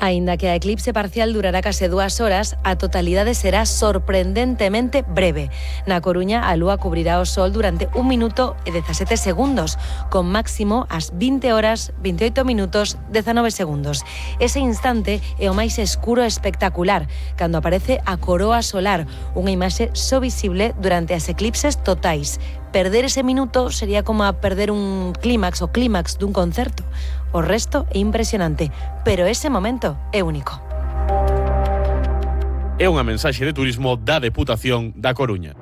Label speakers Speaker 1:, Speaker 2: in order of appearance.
Speaker 1: Aínda que a eclipse parcial durará case 2 horas, a totalidade será sorprendentemente breve. Na Coruña, a lúa cubrirá o sol durante 1 minuto e 17 segundos, con máximo ás 20 horas, 28 minutos, 19 segundos. Ese instante é o máis escuro e espectacular, cando aparece a coroa solar, unha imaxe só visible durante as eclipses totais. Perder ese minuto sería como a perder un clímax dun concerto. O resto é impresionante, pero ese momento é único.
Speaker 2: É unha mensaxe de turismo da Deputación da Coruña.